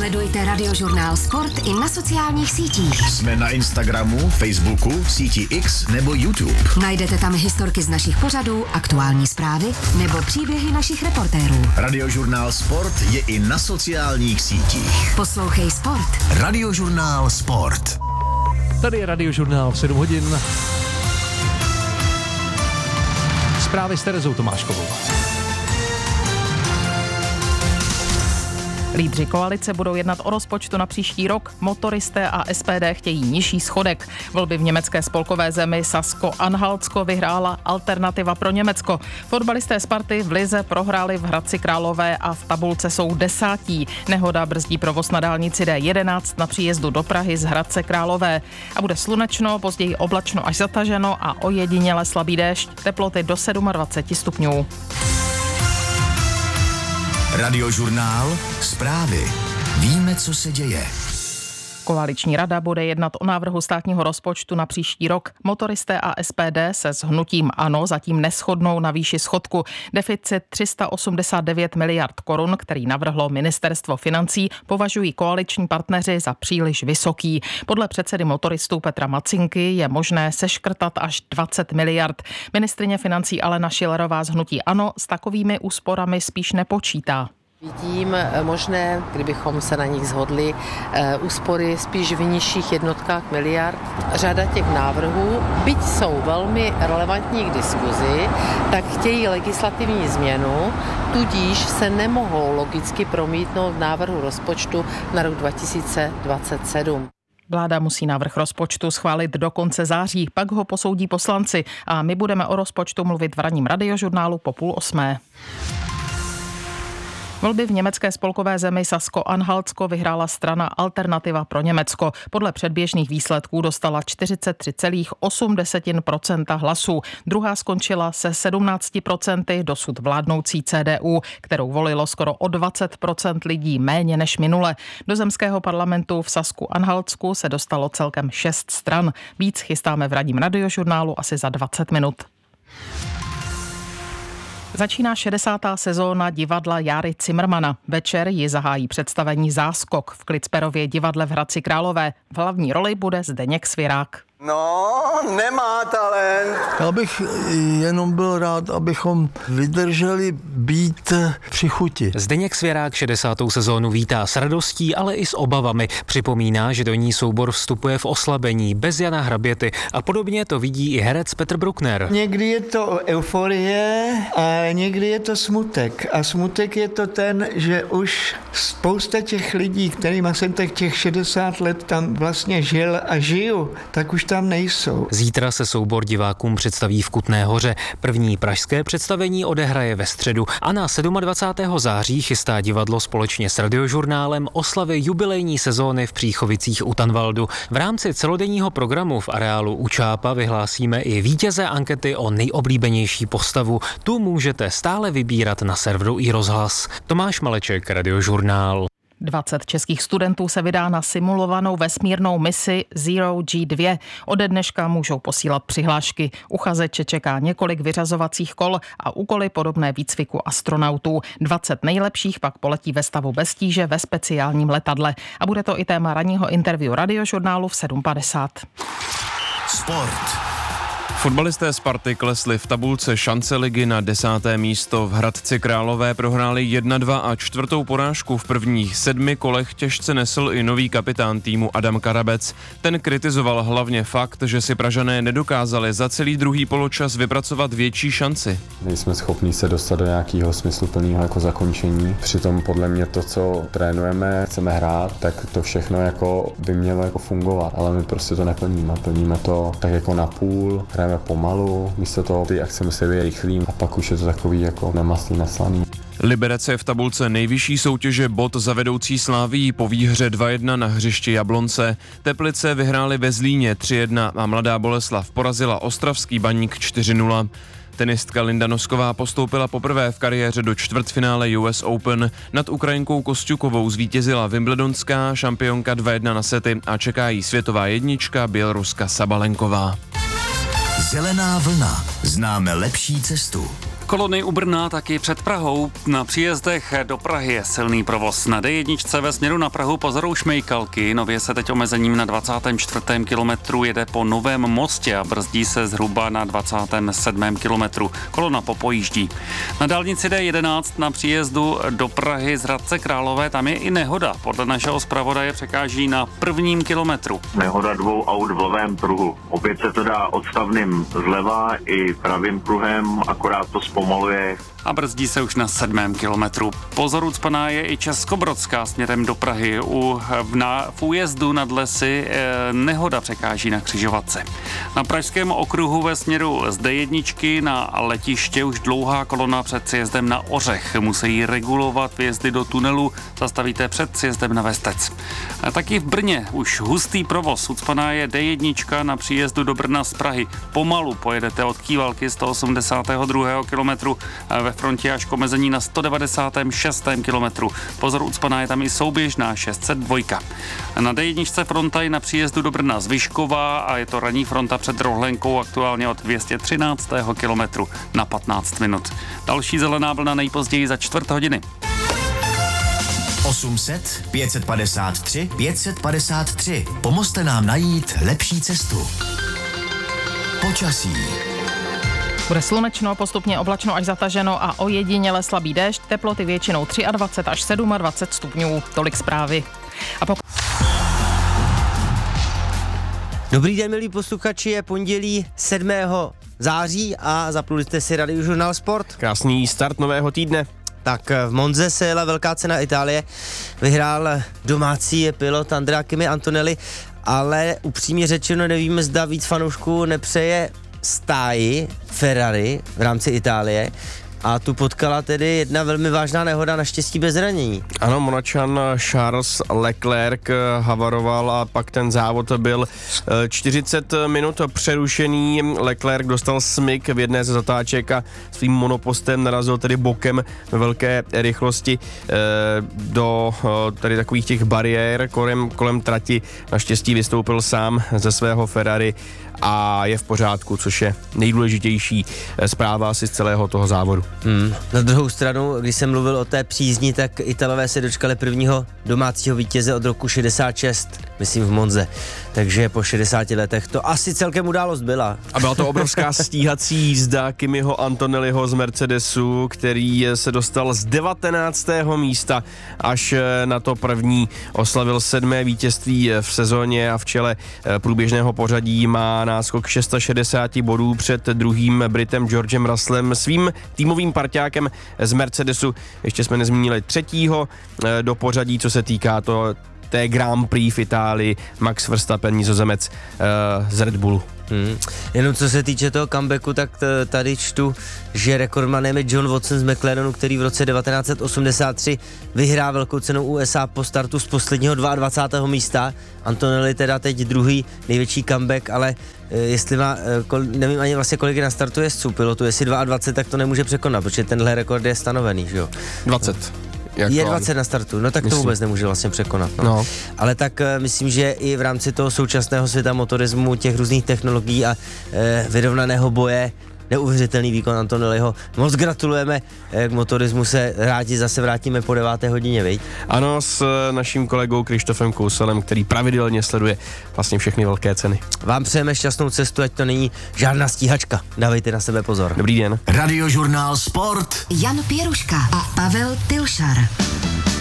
Sledujte Radiožurnál Sport i na sociálních sítích. Jsme na Instagramu, Facebooku, síti X nebo YouTube. Najdete tam historky z našich pořadů, aktuální zprávy nebo příběhy našich reportérů. Radiožurnál Sport je i na sociálních sítích. Poslouchej Sport. Radiožurnál Sport. Tady je Radiožurnál v 7 hodin. Zprávy s Terezou Tomáškovou. Lídři koalice budou jednat o rozpočtu na příští rok. Motoristé a SPD chtějí nižší schodek. Volby v německé spolkové zemi Sasko-Anhaltsko vyhrála Alternativa pro Německo. Fotbalisté Sparty v lize prohráli v Hradci Králové a v tabulce jsou 10. Nehoda brzdí provoz na dálnici D11 na příjezdu do Prahy z Hradce Králové. A bude slunečno, později oblačno až zataženo a ojediněle slabý déšť. Teploty do 27 stupňů. Radiožurnál Zprávy. Víme, co se děje. Koaliční rada bude jednat o návrhu státního rozpočtu na příští rok. Motoristé a SPD se s hnutím ANO zatím neshodnou na výši schodku. Deficit 389 miliard korun, který navrhlo ministerstvo financí, považují koaliční partneři za příliš vysoký. Podle předsedy motoristů Petra Macinky je možné seškrtat až 20 miliard. Ministryně financí Alena Schillerová z hnutí ANO s takovými úsporami spíš nepočítá. Vidím možné, kdybychom se na nich shodli, úspory spíš v nižších jednotkách miliard. Řada těch návrhů, byť jsou velmi relevantní k diskuzi, tak chtějí legislativní změnu, tudíž se nemohou logicky promítnout v návrhu rozpočtu na rok 2027. Vláda musí návrh rozpočtu schválit do konce září, pak ho posoudí poslanci a my budeme o rozpočtu mluvit v ranním Radiožurnálu po 7:30. Volby v německé spolkové zemi Sasko-Anhaltsko vyhrála strana Alternativa pro Německo. Podle předběžných výsledků dostala 43,8% hlasů. Druhá skončila se 17% dosud vládnoucí CDU, kterou volilo skoro o 20% lidí méně než minule. Do zemského parlamentu v Sasku-Anhaltsku se dostalo celkem 6 stran. Víc chystáme v ranním Radiožurnálu asi za 20 minut. Začíná 60. sezóna divadla Járy Cimrmana. Večer ji zahájí představení Záskok v Klicperově divadle v Hradci Králové. V hlavní roli bude Zdeněk Svirák. No, nemá talent. Já bych jenom byl rád, abychom vydrželi být při chuti. Zdeněk Svirák 60. sezónu vítá s radostí, ale i s obavami. Připomíná, že do ní soubor vstupuje v oslabení, bez Jana Hraběty a podobně to vidí i herec Petr Bruckner. Někdy je to euforie a někdy je to smutek. A smutek je to ten, že už spousta těch lidí, kterýma jsem tak těch 60 let tam vlastně žil a žiju, tak už tam nejsou. Zítra se soubor divákům představí v Kutné Hoře. První pražské představení odehraje ve středu a na 27. září chystá divadlo společně s Radiožurnálem oslavy jubilejní sezóny v Příchovicích u Tanvaldu. V rámci celodenního programu v areálu u Čápa vyhlásíme i vítěze ankety o nejoblíbenější postavu. Tu můžete stále vybírat na serveru iRozhlas. Tomáš Maleček, Radiožurnál. 20 českých studentů se vydá na simulovanou vesmírnou misi Zero G2. Ode dneška můžou posílat přihlášky. Uchazeče čeká několik vyřazovacích kol a úkoly podobné výcviku astronautů. 20 nejlepších pak poletí ve stavu bez tíže ve speciálním letadle. A bude to i téma ranního interview Radiožurnálu v 7:50. Sport. Fotbalisté Sparty klesli v tabulce šance ligy na 10. místo. V Hradci Králové prohráli 1-2 a čtvrtou porážku v prvních 7 kolech těžce nesl i nový kapitán týmu Adam Karabec. Ten kritizoval hlavně fakt, že si Pražané nedokázali za celý druhý poločas vypracovat větší šanci. Nejsme schopni se dostat do nějakého smysluplného jako zakončení. Přitom podle mě to, co trénujeme, chceme hrát, tak to všechno jako by mělo jako fungovat, ale my prostě to neplníme. Plníme to tak jako na půl, hrajeme pomalu, místo toho ty akce musí být rychlý a pak už je to takový jako namaslý, naslaný. Liberec je v tabulce nejvyšší soutěže bod za vedoucí Slavií po výhře 2-1 na hřišti Jablonce. Teplice vyhráli ve Zlíně 3-1 a Mladá Boleslav porazila ostravský Baník 4-0. Tenistka Linda Nosková postoupila poprvé v kariéře do čtvrtfinále US Open. Nad Ukrajinkou Kosťukovou zvítězila wimbledonská šampionka 2-1 na sety a čeká jí světová jednička Běloruska Sabalenková. Zelená vlna. Známe lepší cestu. Kolony u Brna taky před Prahou. Na příjezdech do Prahy je silný provoz. Na D1 ve směru na Prahu pozorují šmejkalky. Nově se teď omezením na 24. kilometru jede po Novém Mostě a brzdí se zhruba na 27. kilometru. Kolona popojíždí. Na dálnici D11 na příjezdu do Prahy z Hradce Králové tam je i nehoda. Podle našeho zpravodaje překáží na 1. kilometru. Nehoda 2 aut v levém pruhu. Opět se to dá odstavným zleva i pravým pruhem, akorát to zpomaluje. A brzdí se už na 7. kilometru. Pozor ucpaná je i Českobrodská směrem do Prahy. V újezdu nad Lesy nehoda překáží na křižovatce. Na pražském okruhu ve směru z D1 na letiště už dlouhá kolona před sjezdem na Ořech. Musí regulovat vjezdy do tunelu, zastavíte před sjezdem na Vestec. A taky v Brně už hustý provoz. Ucpaná je D1 na příjezdu do Brna z Prahy. Pomalu pojedete od Kývalky 182. kilometru ve frontě až k omezení na 196. kilometru. Pozor, ucpaná je tam i souběžná 602. Na D1 fronta je na příjezdu do Brna z Vyškova a je to ranní fronta před Rohlenkou aktuálně od 213. kilometru na 15 minut. Další zelená vlna nejpozději za 4 hodiny. 800 553 553. Pomozte nám najít lepší cestu. Počasí. Bude slunečno, postupně oblačno až zataženo a ojediněle slabý déšť, teploty většinou 23 až 27 stupňů. Tolik zprávy. Dobrý den, milí posluchači, je pondělí 7. září a zapluli jste si Radiožurnál Sport. Krásný start nového týdne. Tak v Monze se jela velká cena Itálie, vyhrál domácí pilot Andrea Kimi Antonelli, ale upřímně řečeno nevíme, zda víc fanoušků nepřeje stáji Ferrari v rámci Itálie a tu potkala tedy jedna velmi vážná nehoda, naštěstí bez zranění. Ano, Monačan Charles Leclerc havaroval a pak ten závod byl 40 minut přerušený. Leclerc dostal smyk v jedné ze zatáček a svým monopostem narazil tedy bokem ve velké rychlosti do tady takových těch bariér kolem trati. Naštěstí vystoupil sám ze svého Ferrari a je v pořádku, což je nejdůležitější zpráva asi z celého toho závodu. Na druhou stranu, když jsem mluvil o té přízni, tak Italové se dočkali prvního domácího vítěze od roku 66, myslím v Monze. Takže po 60 letech to asi celkem událost byla. A byla to obrovská stíhací jízda Kimiho Antonelliho z Mercedesu, který se dostal z 19. místa až na to první. Oslavil 7. vítězství v sezóně a v čele průběžného pořadí má náskok 660 bodů před druhým Britem Georgem Russellem, svým týmovým parťákem z Mercedesu. Ještě jsme nezmínili třetího do pořadí, co se týká té Grand Prix v Itálii, Max Verstappen, Nizozemec z Red Bullu. Jenom co se týče toho comebacku, tak tady čtu, že rekordmanem je John Watson z McLarenu, který v roce 1983 vyhrál velkou cenu USA po startu z posledního 22. místa. Antonelli teda teď druhý největší comeback, ale jestli má, nevím ani vlastně kolik je na startu jezdců pilotu, jestli 22, tak to nemůže překonat, protože tenhle rekord je stanovený, že jo? 20. Je 20 na startu, no tak to vůbec nemůže vlastně překonat. No. Ale tak myslím, že i v rámci toho současného světa motorismu, těch různých technologií a vyrovnaného boje, neuvěřitelný výkon Antonelliho. Moc gratulujeme, k motorismu se rádi zase vrátíme po 9. hodině, viď? Ano, s naším kolegou Krištofem Kouselem, který pravidelně sleduje vlastně všechny velké ceny. Vám přejeme šťastnou cestu, ať to není žádná stíhačka. Dávejte na sebe pozor. Dobrý den. Radiožurnál Sport. Jan Pěruška a Pavel Pilšar.